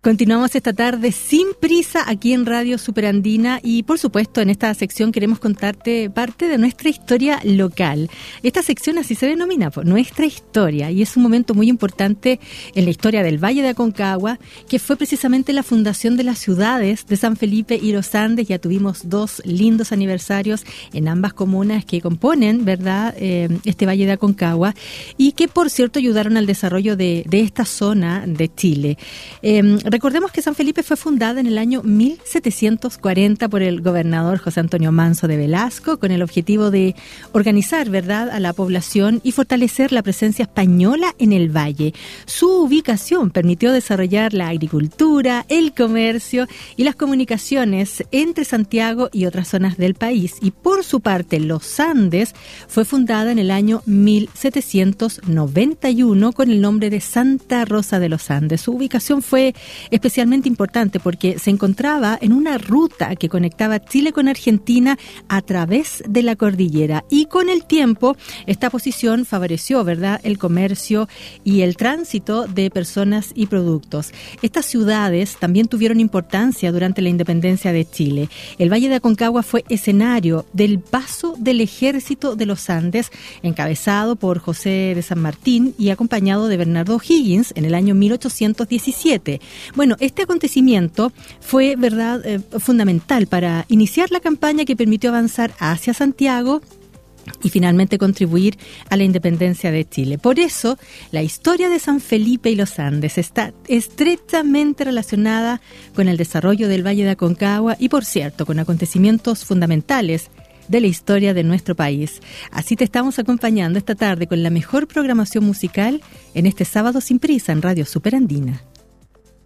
Continuamos esta tarde sin prisa aquí en Radio Superandina y por supuesto en esta sección queremos contarte parte de nuestra historia local. Esta sección así se denomina, Nuestra Historia, y es un momento muy importante en la historia del Valle de Aconcagua, que fue precisamente la fundación de las ciudades de San Felipe y Los Andes. Ya tuvimos 2 lindos aniversarios en ambas comunas que componen, ¿verdad?, este Valle de Aconcagua, y que por cierto ayudaron al desarrollo de esta zona de Chile. Recordemos que San Felipe fue fundada en el año 1740 por el gobernador José Antonio Manso de Velasco, con el objetivo de organizar, ¿verdad?, a la población y fortalecer la presencia española en el valle. Su ubicación permitió desarrollar la agricultura, el comercio y las comunicaciones entre Santiago y otras zonas del país. Y por su parte, Los Andes fue fundada en el año 1791 con el nombre de Santa Rosa de los Andes. Su ubicación fue especialmente importante porque se encontraba en una ruta que conectaba Chile con Argentina a través de la cordillera, y con el tiempo esta posición favoreció, ¿verdad?, el comercio y el tránsito de personas y productos. Estas ciudades también tuvieron importancia durante la independencia de Chile. El Valle de Aconcagua fue escenario del paso del ejército de los Andes, encabezado por José de San Martín y acompañado de Bernardo O'Higgins en el año 1817. Bueno, este acontecimiento fue, ¿verdad?, fundamental para iniciar la campaña que permitió avanzar hacia Santiago y finalmente contribuir a la independencia de Chile. Por eso, la historia de San Felipe y Los Andes está estrechamente relacionada con el desarrollo del Valle de Aconcagua y, por cierto, con acontecimientos fundamentales de la historia de nuestro país. Así te estamos acompañando esta tarde con la mejor programación musical en este sábado sin prisa en Radio Superandina.